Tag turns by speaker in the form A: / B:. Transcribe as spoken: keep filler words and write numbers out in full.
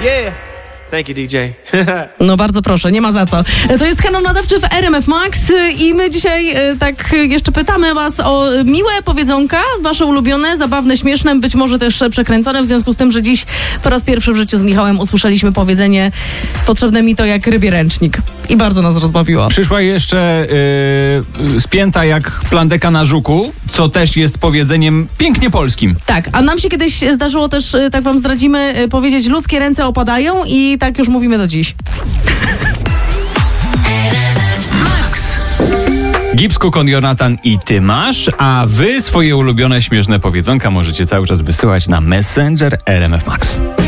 A: Yeah. Thank you, D J.
B: No bardzo proszę, nie ma za co. To jest kanał nadawczy w R M F Max i my dzisiaj e, tak jeszcze pytamy was o miłe powiedzonka, wasze ulubione, zabawne, śmieszne, być może też przekręcone, w związku z tym, że dziś po raz pierwszy w życiu z Michałem usłyszeliśmy powiedzenie potrzebne mi to jak rybie ręcznik. I bardzo nas rozbawiło.
C: Przyszła jeszcze yy, spięta jak plandeka na żuku, co też jest powiedzeniem pięknie polskim.
B: Tak, a nam się kiedyś zdarzyło też, e, tak wam zdradzimy, e, powiedzieć ludzkie ręce opadają i tak już mówimy do dziś.
C: Gips, Kukon, Jonatan i ty masz, a wy swoje ulubione śmieszne powiedzonka możecie cały czas wysyłać na Messenger R M F Max.